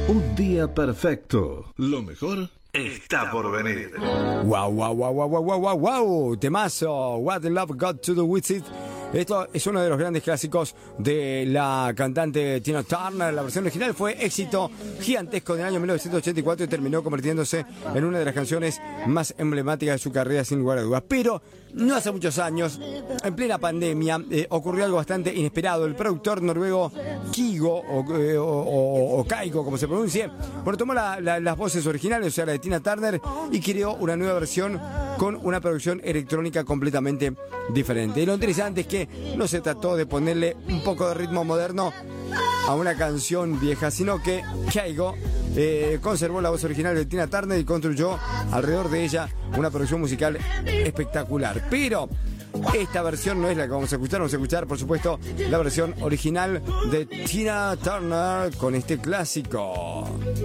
Un día perfecto. Lo mejor está por venir. Wow, wow, wow, wow, wow, wow, wow, wow. Temazo. What the Love Got to Do With It. Esto es uno de los grandes clásicos de la cantante Tina Turner. La versión original fue éxito gigantesco del año 1984 y terminó convirtiéndose en una de las canciones más emblemáticas de su carrera, sin lugar a dudas. Pero no hace muchos años, en plena pandemia, ocurrió algo bastante inesperado. El productor noruego Kygo, o Kygo, como se pronuncie, bueno, tomó las voces originales, o sea, la de Tina Turner, y creó una nueva versión con una producción electrónica completamente diferente. Y lo interesante es que no se trató de ponerle un poco de ritmo moderno a una canción vieja, sino que Kygo conservó la voz original de Tina Turner y construyó alrededor de ella una producción musical espectacular. Pero esta versión no es la que vamos a escuchar, por supuesto, la versión original de Tina Turner con este clásico.